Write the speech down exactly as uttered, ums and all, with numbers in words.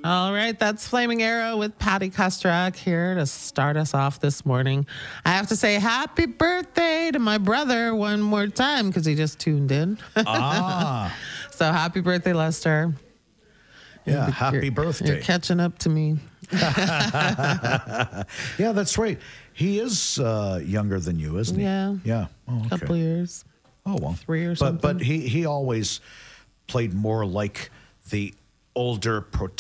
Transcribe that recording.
All right, that's Flaming Arrow with Patty Kostrak here to start us off this morning. I have to say happy birthday to my brother one more time because he just tuned in. Ah. So happy birthday, Lester. Yeah, You're- happy you're- birthday. You're catching up to me. Yeah, that's right. He is uh, younger than you, isn't he? Yeah. Yeah. Oh, okay. Couple years. Oh, well. Three or but, something. But he, he always played more like the older,